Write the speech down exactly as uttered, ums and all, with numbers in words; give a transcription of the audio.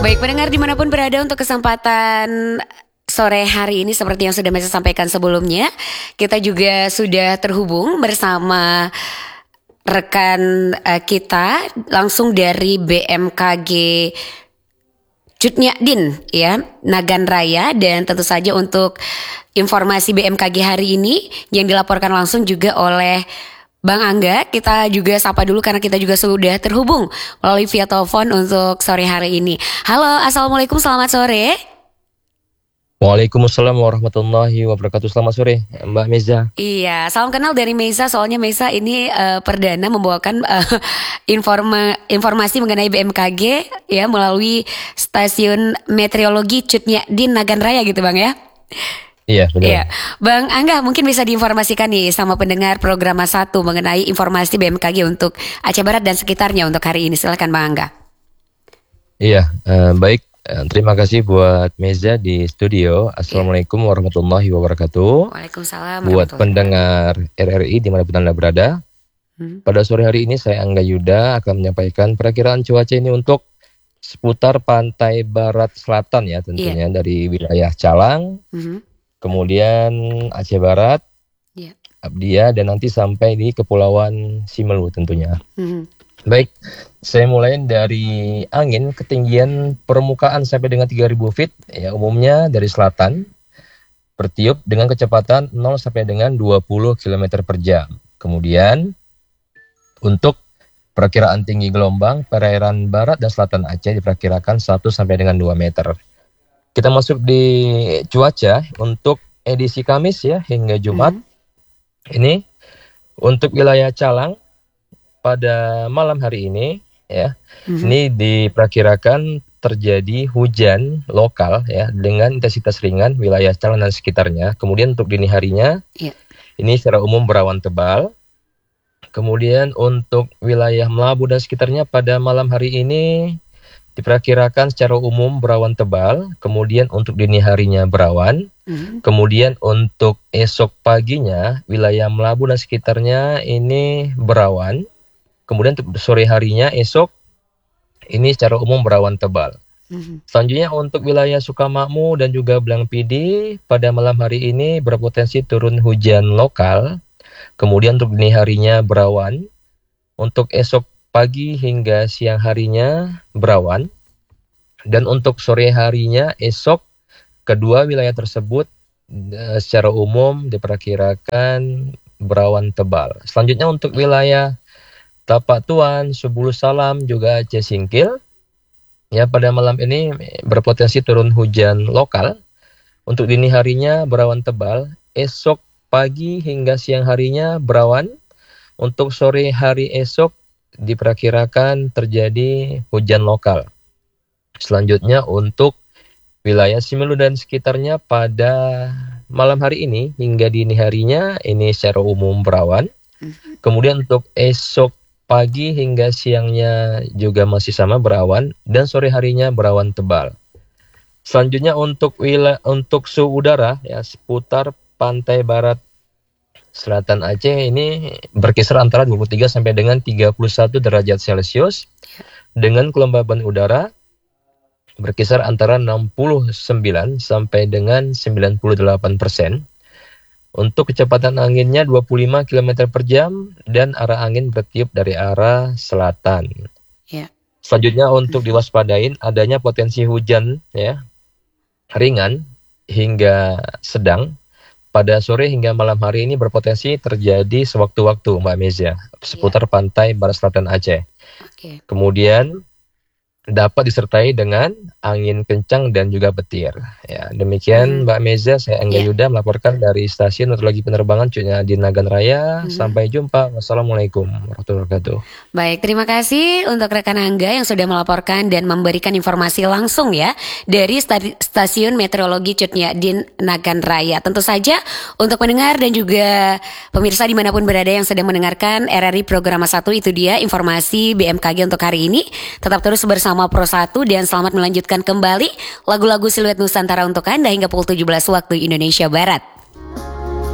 Baik pendengar dimanapun berada, untuk kesempatan sore hari ini seperti yang sudah saya sampaikan sebelumnya, kita juga sudah terhubung bersama rekan uh, kita langsung dari B M K G Cutnyadin ya, Nagan Raya. Dan tentu saja untuk informasi B M K G hari ini yang dilaporkan langsung juga oleh Bang Angga, kita juga sapa dulu karena kita juga sudah terhubung melalui via telepon untuk sore hari ini. Halo, Assalamualaikum, selamat sore. Waalaikumsalam warahmatullahi wabarakatuh. Selamat sore Mbak Meza. Iya, salam kenal dari Meza. Soalnya Meza ini uh, perdana membawakan uh, informa informasi mengenai B M K G ya melalui stasiun meteorologi Cutnyadin Nagan Raya gitu Bang ya. Iya, benar. Iya. Bang Angga mungkin bisa diinformasikan nih sama pendengar program satu mengenai informasi B M K G untuk Aceh Barat dan sekitarnya untuk hari ini. Silakan Bang Angga. Iya, uh, baik. Uh, terima kasih buat Meza di studio. Assalamualaikum iya. warahmatullahi wabarakatuh. Waalaikumsalam. Buat pendengar R R I dimanapun Anda berada. Hmm. Pada sore hari ini saya Angga Yuda akan menyampaikan perakiraan cuaca ini untuk seputar pantai barat selatan ya tentunya, iya. dari wilayah Calang. Hmm. Kemudian Aceh Barat, yeah. Abdia, dan nanti sampai di Kepulauan Simelu tentunya. Mm-hmm. Baik, saya mulai dari angin ketinggian permukaan sampai dengan tiga ribu feet, ya umumnya dari selatan, bertiup dengan kecepatan nol sampai dengan dua puluh kilometer per jam. Kemudian, untuk perakiraan tinggi gelombang, perairan barat dan selatan Aceh diperkirakan satu sampai dengan dua meter. Kita masuk di cuaca untuk edisi Kamis ya hingga Jumat. Hmm. Ini untuk wilayah Calang pada malam hari ini ya. Hmm. Ini diperkirakan terjadi hujan lokal ya dengan intensitas ringan wilayah Calang dan sekitarnya. Kemudian untuk dini harinya yeah. ini secara umum berawan tebal. Kemudian untuk wilayah Melabu dan sekitarnya pada malam hari ini diperkirakan secara umum berawan tebal, kemudian untuk dini harinya berawan, mm-hmm. kemudian untuk esok paginya wilayah Melabu dan sekitarnya ini berawan, kemudian untuk sore harinya esok ini secara umum berawan tebal. Mm-hmm. Selanjutnya untuk wilayah Sukamakmur dan juga Blangpidi pada malam hari ini berpotensi turun hujan lokal, kemudian untuk dini harinya berawan, untuk esok pagi hingga siang harinya berawan, dan untuk sore harinya esok kedua wilayah tersebut uh, secara umum diperkirakan berawan tebal. Selanjutnya untuk wilayah Tapak Tuan, Subulu Salam, juga Aceh Singkil ya pada malam ini berpotensi turun hujan lokal. Untuk dini harinya berawan tebal, esok pagi hingga siang harinya berawan, untuk sore hari esok diperkirakan terjadi hujan lokal. Selanjutnya untuk wilayah Simelu dan sekitarnya pada malam hari ini hingga dini harinya ini secara umum berawan. Kemudian untuk esok pagi hingga siangnya juga masih sama berawan, dan sore harinya berawan tebal. Selanjutnya untuk wilayah untuk suhu udara ya seputar pantai barat selatan Aceh ini berkisar antara dua puluh tiga sampai dengan tiga puluh satu derajat Celcius, dengan kelembaban udara berkisar antara enam puluh sembilan sampai dengan sembilan puluh delapan persen. Untuk kecepatan anginnya dua puluh lima kilometer per jam dan arah angin bertiup dari arah selatan. Yeah. Selanjutnya untuk diwaspadain adanya potensi hujan ya ringan hingga sedang pada sore hingga malam hari ini berpotensi terjadi sewaktu-waktu Mbak Meza seputar yeah. pantai barat selatan Aceh. Okay. Kemudian dapat disertai dengan angin kencang dan juga petir. Ya, demikian hmm. Mbak Meza, saya Angga yeah. Yuda melaporkan dari stasiun meteorologi penerbangan Cutnyadin Nagan Raya. Hmm. Sampai jumpa. Wassalamualaikum warahmatullahi wabarakatuh. Baik, terima kasih untuk rekan Angga yang sudah melaporkan dan memberikan informasi langsung ya dari stasiun meteorologi Cutnyadin Nagan Raya. Tentu saja untuk mendengar dan juga pemirsa dimanapun berada yang sedang mendengarkan R R I Program satu, itu dia informasi B M K G untuk hari ini. Tetap terus bersama Pro satu dan selamat melanjutkan kembali lagu-lagu Siluet Nusantara untuk Anda hingga pukul tujuh belas waktu Indonesia Barat.